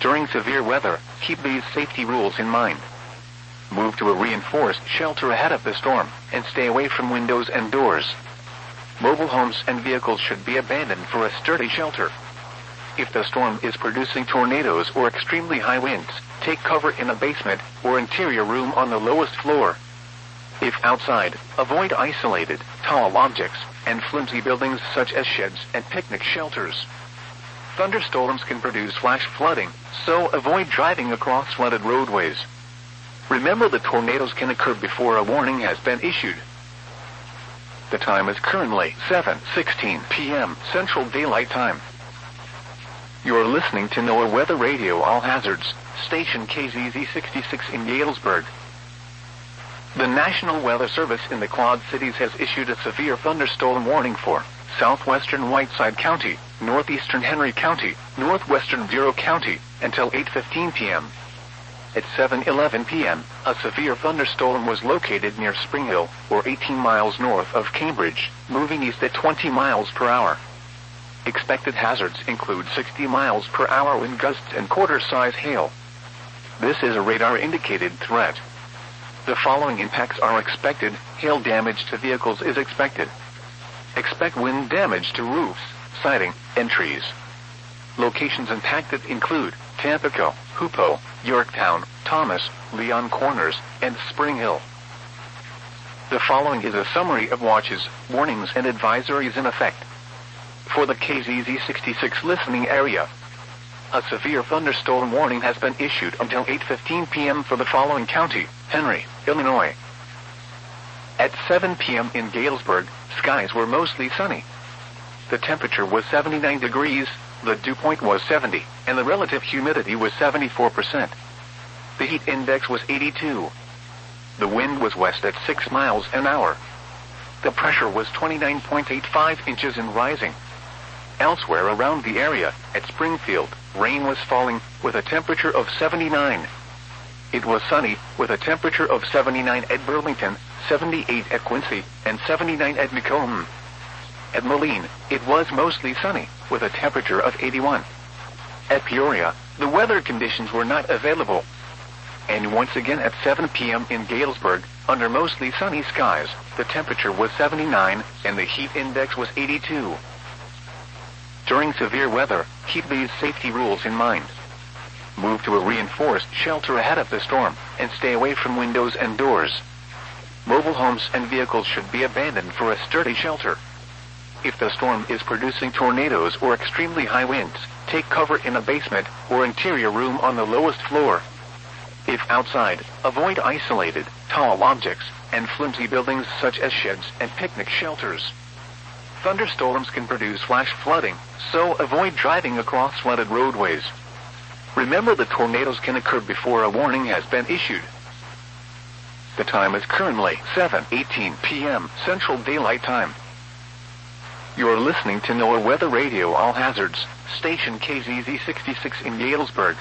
During severe weather, keep these safety rules in mind. Move to a reinforced shelter ahead of the storm, and stay away from windows and doors. Mobile homes and vehicles should be abandoned for a sturdy shelter. If the storm is producing tornadoes or extremely high winds, take cover in a basement or interior room on the lowest floor. If outside, avoid isolated, tall objects, and flimsy buildings such as sheds and picnic shelters. Thunderstorms can produce flash flooding, so avoid driving across flooded roadways. Remember that tornadoes can occur before a warning has been issued. The time is currently 7:16 p.m. Central Daylight Time. You're listening to NOAA Weather Radio All Hazards, station KZZ 66 in Galesburg. The National Weather Service in the Quad Cities has issued a severe thunderstorm warning for southwestern Whiteside County, northeastern Henry County, northwestern Bureau County, until 8:15 p.m. At 7:11 p.m., a severe thunderstorm was located near Spring Hill, or 18 miles north of Cambridge, moving east at 20 miles per hour. Expected hazards include 60 miles per hour wind gusts and quarter-size hail. This is a radar-indicated threat. The following impacts are expected. Hail damage to vehicles is expected. Expect wind damage to roofs, siding, and trees. Locations impacted include Tampico, Hoopo, Yorktown, Thomas, Leon Corners, and Spring Hill. The following is a summary of watches, warnings, and advisories in effect. For the KZZ 66 listening area, a severe thunderstorm warning has been issued until 8:15 p.m. for the following county: Henry, Illinois. At 7 p.m. in Galesburg, skies were mostly sunny. The temperature was 79 degrees, the dew point was 70, and the relative humidity was 74%. The heat index was 82. The wind was west at 6 miles an hour. The pressure was 29.85 inches and rising. Elsewhere around the area, at Springfield, rain was falling, with a temperature of 79. It was sunny, with a temperature of 79 at Burlington, 78 at Quincy, and 79 at Macomb. At Moline, it was mostly sunny, with a temperature of 81. At Peoria, the weather conditions were not available. And once again at 7 p.m. in Galesburg, under mostly sunny skies, the temperature was 79, and the heat index was 82. During severe weather, keep these safety rules in mind. Move to a reinforced shelter ahead of the storm, and stay away from windows and doors. Mobile homes and vehicles should be abandoned for a sturdy shelter. If the storm is producing tornadoes or extremely high winds, take cover in a basement or interior room on the lowest floor. If outside, avoid isolated, tall objects, and flimsy buildings such as sheds and picnic shelters. Thunderstorms can produce flash flooding, so avoid driving across flooded roadways. Remember that tornadoes can occur before a warning has been issued. The time is currently 7:18 p.m. Central Daylight Time. You're listening to NOAA Weather Radio All Hazards, station KZZ 66 in Galesburg.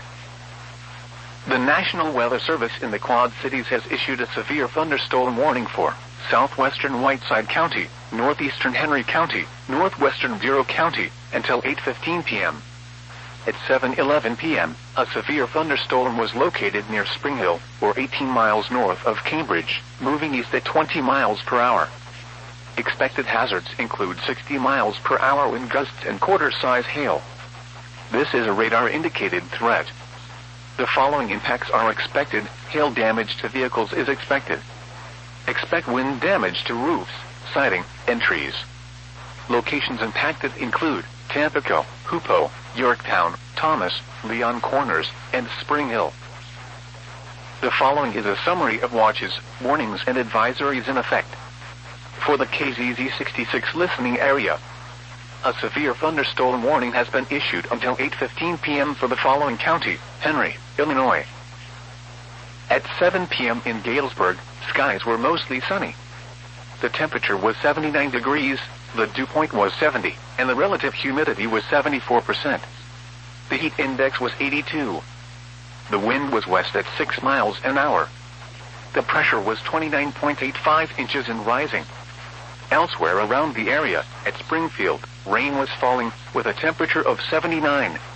The National Weather Service in the Quad Cities has issued a severe thunderstorm warning for southwestern Whiteside County, northeastern Henry County, northwestern Bureau County, until 8:15 p.m. At 7:11 p.m., a severe thunderstorm was located near Spring Hill, or 18 miles north of Cambridge, moving east at 20 miles per hour. Expected hazards include 60 miles per hour wind gusts and quarter-size hail. This is a radar-indicated threat. The following impacts are expected. Hail damage to vehicles is expected. Expect wind damage to roofs, siding, and trees. Locations impacted include Tampico, Hoopo, Yorktown, Thomas, Leon Corners, and Spring Hill. The following is a summary of watches, warnings, and advisories in effect. For the KZZ 66 listening area, a severe thunderstorm warning has been issued until 8:15 p.m. for the following county: Henry, Illinois. At 7 p.m. in Galesburg, skies were mostly sunny. The temperature was 79 degrees, the dew point was 70, and the relative humidity was 74%. The heat index was 82. The wind was west at 6 miles an hour. The pressure was 29.85 inches and rising. Elsewhere around the area, at Springfield, rain was falling, with a temperature of 79.